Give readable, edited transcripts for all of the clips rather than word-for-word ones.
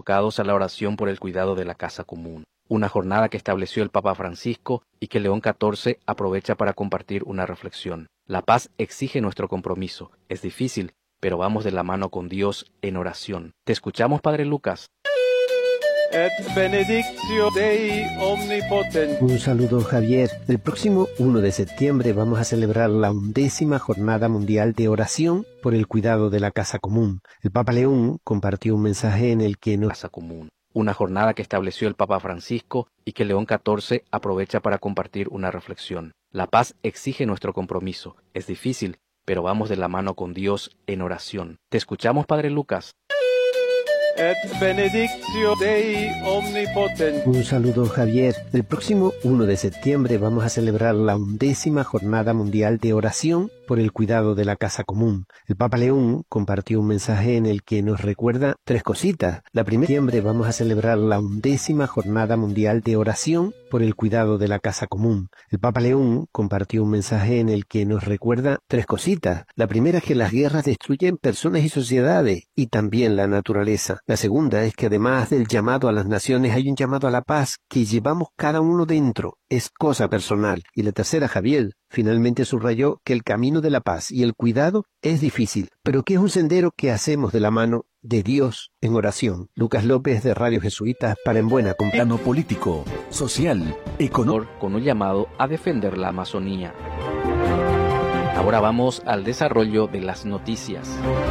convocados a la oración por el cuidado de la casa común, una jornada que estableció el Papa Francisco y que León XIV aprovecha para compartir una reflexión. La paz exige nuestro compromiso. Es difícil, pero vamos de la mano con Dios en oración. Te escuchamos, Padre Lucas. Et benedictio Dei omnipotens. Un saludo, Javier. El próximo 1 de septiembre vamos a celebrar la 11ª Jornada Mundial de Oración por el cuidado de la casa común. El Papa León compartió un mensaje en el que Casa común, una jornada que estableció el Papa Francisco y que León XIV aprovecha para compartir una reflexión. La paz exige nuestro compromiso. Es difícil, pero vamos de la mano con Dios en oración. Te escuchamos, Padre Lucas. Et benedictio Dei omnipotens. Un saludo, Javier. El próximo 1 de septiembre vamos a celebrar la 11ª Jornada Mundial de Oración por el cuidado de la casa común. El Papa León compartió un mensaje en el que nos recuerda 3 cositas. La primera, en septiembre vamos a celebrar la 11ª Jornada Mundial de Oración por el cuidado de la casa común. El Papa León compartió un mensaje en el que nos recuerda 3 cositas. La primera es que las guerras destruyen personas y sociedades y también la naturaleza. La segunda es que además del llamado a las naciones hay un llamado a la paz que llevamos cada uno dentro. Es cosa personal. Y la tercera, Javier, finalmente subrayó que el camino de la paz y el cuidado es difícil, pero que es un sendero que hacemos de la mano de Dios en oración. Lucas López, de Radio Jesuitas, para En Buena Compañía. Plano político, social, económico. Con un llamado a defender la Amazonía. Ahora vamos al desarrollo de las noticias.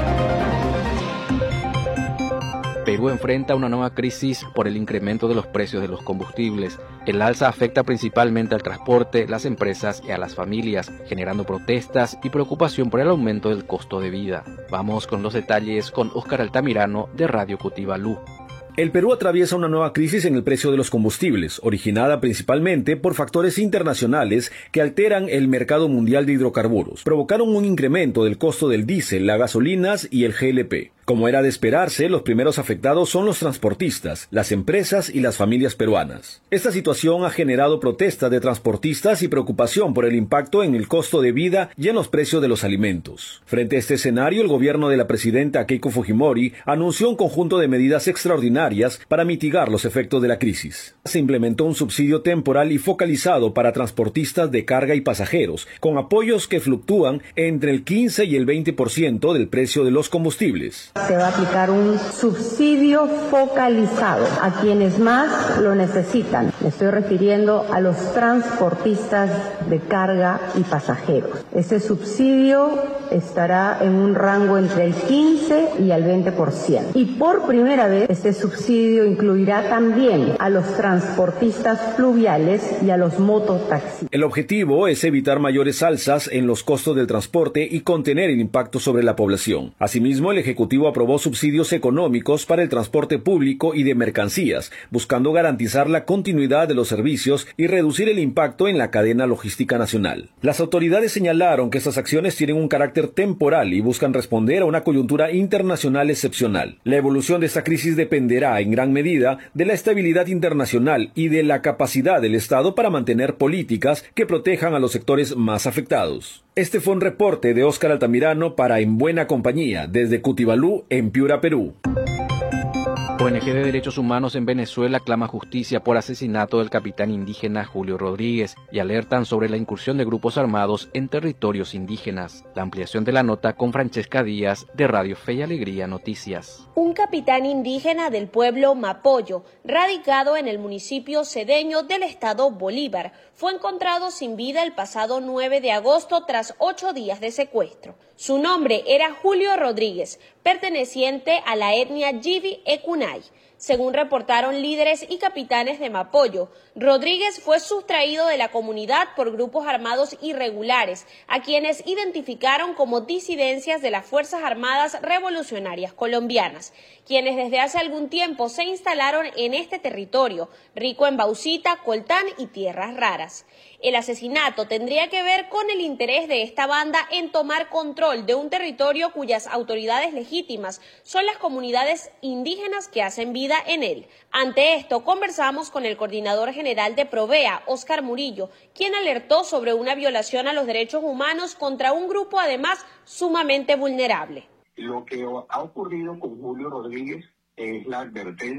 Perú enfrenta una nueva crisis por el incremento de los precios de los combustibles. El alza afecta principalmente al transporte, las empresas y a las familias, generando protestas y preocupación por el aumento del costo de vida. Vamos con los detalles con Óscar Altamirano de Radio Cutibalú. El Perú atraviesa una nueva crisis en el precio de los combustibles, originada principalmente por factores internacionales que alteran el mercado mundial de hidrocarburos. Provocaron un incremento del costo del diésel, las gasolinas y el GLP. Como era de esperarse, los primeros afectados son los transportistas, las empresas y las familias peruanas. Esta situación ha generado protestas de transportistas y preocupación por el impacto en el costo de vida y en los precios de los alimentos. Frente a este escenario, el gobierno de la presidenta Keiko Fujimori anunció un conjunto de medidas extraordinarias para mitigar los efectos de la crisis. Se implementó un subsidio temporal y focalizado para transportistas de carga y pasajeros, con apoyos que fluctúan entre el 15 y el 20% del precio de los combustibles. Se va a aplicar un subsidio focalizado a quienes más lo necesitan. Me estoy refiriendo a los transportistas de carga y pasajeros. Ese subsidio estará en un rango entre el 15 y el 20%. Y por primera vez, este subsidio incluirá también a los transportistas fluviales y a los mototaxis. El objetivo es evitar mayores alzas en los costos del transporte y contener el impacto sobre la población. Asimismo, el Ejecutivo aprobó subsidios económicos para el transporte público y de mercancías, buscando garantizar la continuidad de los servicios y reducir el impacto en la cadena logística nacional. Las autoridades señalaron que estas acciones tienen un carácter temporal y buscan responder a una coyuntura internacional excepcional. La evolución de esta crisis dependerá en gran medida de la estabilidad internacional y de la capacidad del Estado para mantener políticas que protejan a los sectores más afectados. Este fue un reporte de Óscar Altamirano para En Buena Compañía, desde Cutibalú, en Piura, Perú. ONG de Derechos Humanos en Venezuela clama justicia por asesinato del capitán indígena Julio Rodríguez y alertan sobre la incursión de grupos armados en territorios indígenas. La ampliación de la nota con Francesca Díaz de Radio Fe y Alegría Noticias. Un capitán indígena del pueblo Mapoyo, radicado en el municipio Cedeño del estado Bolívar, fue encontrado sin vida el pasado 9 de agosto tras 8 días de secuestro. Su nombre era Julio Rodríguez, perteneciente a la etnia Yivi Ecunay. Según reportaron líderes y capitanes de Mapoyo, Rodríguez fue sustraído de la comunidad por grupos armados irregulares, a quienes identificaron como disidencias de las Fuerzas Armadas Revolucionarias Colombianas, quienes desde hace algún tiempo se instalaron en este territorio, rico en bauxita, coltán y tierras raras. El asesinato tendría que ver con el interés de esta banda en tomar control de un territorio cuyas autoridades legítimas son las comunidades indígenas que hacen vida en él. Ante esto, conversamos con el coordinador general de Provea, Óscar Murillo, quien alertó sobre una violación a los derechos humanos contra un grupo además sumamente vulnerable. Lo que ha ocurrido con Julio Rodríguez es la advertencia